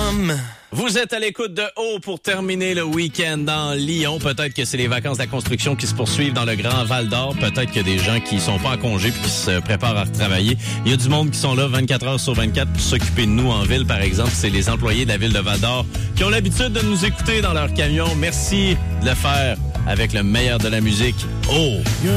Tom. Vous êtes à l'écoute de Haut pour terminer le week-end dans Lyon. Peut-être que c'est les vacances de la construction qui se poursuivent dans le Grand Val-d'Or. Peut-être qu'il y a des gens qui sont pas en congé puis qui se préparent à retravailler. Il y a du monde qui sont là 24 heures sur 24 pour s'occuper de nous en ville, par exemple. C'est les employés de la ville de Val-d'Or qui ont l'habitude de nous écouter dans leur camion. Merci de le faire avec le meilleur de la musique. Oh!